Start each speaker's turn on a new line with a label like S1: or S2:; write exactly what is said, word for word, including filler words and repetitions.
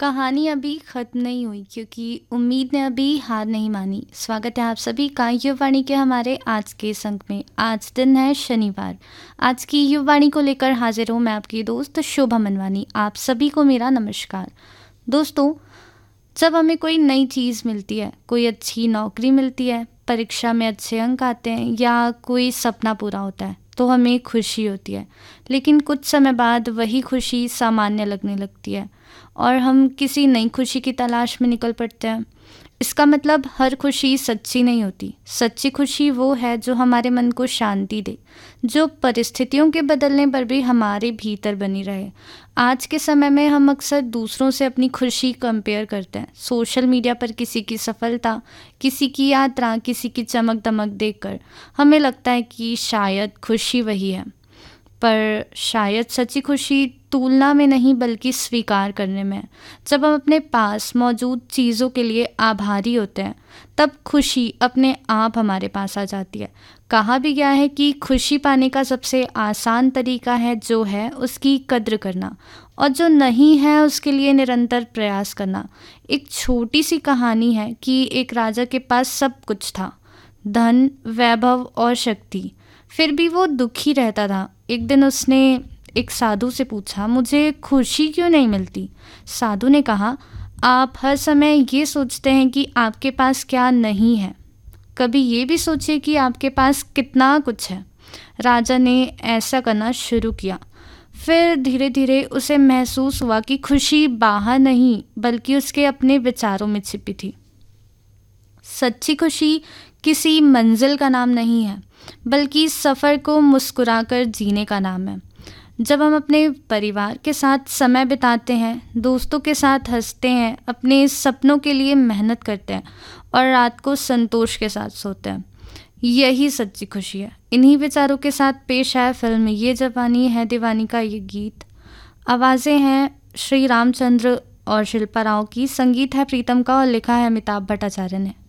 S1: कहानी अभी ख़त्म नहीं हुई क्योंकि उम्मीद ने अभी हार नहीं मानी। स्वागत है आप सभी का युववाणी के हमारे आज के इस अंक में। आज दिन है शनिवार। आज की युववाणी को लेकर हाजिर हूँ मैं आपकी दोस्त शोभा मनवानी। आप सभी को मेरा नमस्कार। दोस्तों, जब हमें कोई नई चीज़ मिलती है, कोई अच्छी नौकरी मिलती है, परीक्षा में अच्छे अंक आते हैं या कोई सपना पूरा होता है तो हमें खुशी होती है। लेकिन कुछ समय बाद वही खुशी सामान्य लगने लगती है और हम किसी नई खुशी की तलाश में निकल पड़ते हैं। इसका मतलब हर खुशी सच्ची नहीं होती। सच्ची खुशी वो है जो हमारे मन को शांति दे, जो परिस्थितियों के बदलने पर भी हमारे भीतर बनी रहे। आज के समय में हम अक्सर दूसरों से अपनी खुशी कंपेयर करते हैं। सोशल मीडिया पर किसी की सफलता, किसी की यात्रा, किसी की चमक दमक देखकर हमें लगता है कि शायद खुशी वही है। पर शायद सच्ची खुशी तुलना में नहीं बल्कि स्वीकार करने में है। जब हम अपने पास मौजूद चीज़ों के लिए आभारी होते हैं तब खुशी अपने आप हमारे पास आ जाती है। कहा भी गया है कि खुशी पाने का सबसे आसान तरीका है जो है उसकी कद्र करना और जो नहीं है उसके लिए निरंतर प्रयास करना। एक छोटी सी कहानी है कि एक राजा के पास सब कुछ था, धन, वैभव और शक्ति, फिर भी वो दुखी रहता था। एक दिन उसने एक साधु से पूछा, मुझे खुशी क्यों नहीं मिलती? साधु ने कहा, आप हर समय ये सोचते हैं कि आपके पास क्या नहीं है, कभी ये भी सोचिए कि आपके पास कितना कुछ है। राजा ने ऐसा करना शुरू किया। फिर धीरे धीरे उसे महसूस हुआ कि खुशी बाहर नहीं बल्कि उसके अपने विचारों में छिपी थी। सच्ची खुशी किसी मंजिल का नाम नहीं है बल्कि सफ़र को मुस्कुराकर जीने का नाम है। जब हम अपने परिवार के साथ समय बिताते हैं, दोस्तों के साथ हंसते हैं, अपने सपनों के लिए मेहनत करते हैं और रात को संतोष के साथ सोते हैं, यही सच्ची खुशी है। इन्हीं विचारों के साथ पेश आया फिल्म ये जवानी है दीवानी का ये गीत। आवाज़ें हैं श्री रामचंद्र और शिल्पा राव की, संगीत है प्रीतम का और लिखा है अमिताभ भट्टाचार्य ने।